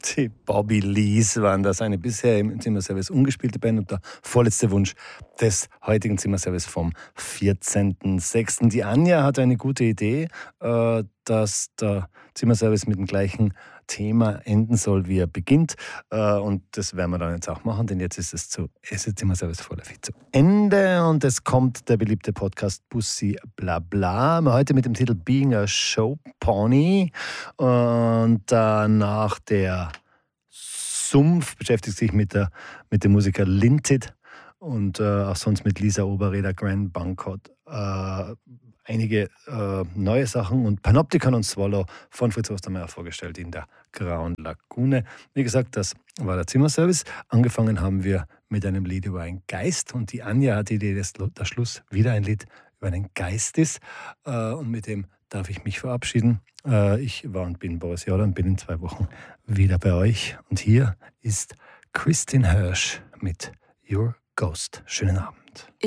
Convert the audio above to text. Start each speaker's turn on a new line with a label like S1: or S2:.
S1: Die Bobby Lees waren das, eine bisher im Zimmerservice ungespielte Band und der vorletzte Wunsch des heutigen Zimmerservice vom 14.06. Die Anja hat eine gute Idee, dass der Zimmerservice mit dem gleichen Thema enden soll, wie er beginnt. Und das werden wir dann jetzt auch machen, denn jetzt ist es Zimmerservice vorläufig zu Ende und es kommt der beliebte Podcast Bussi Blabla. Heute mit dem Titel Being a Show Pony. Und danach der Sumpf beschäftigt sich mit dem Musiker Linted und auch sonst mit Lisa Oberreder, Grand Bankot. Einige neue Sachen und Panopticon und Swallow von Fritz Ostermeier vorgestellt in der Grauen Lagune. Wie gesagt, das war der Zimmerservice. Angefangen haben wir mit einem Lied über einen Geist und die Anja hat die Idee, dass der Schluss wieder ein Lied über einen Geist ist und mit dem darf ich mich verabschieden. Ich war und bin Boris Jordan, bin in 2 Wochen wieder bei euch und hier ist Kristin Hirsch mit Your Ghost. Schönen Abend.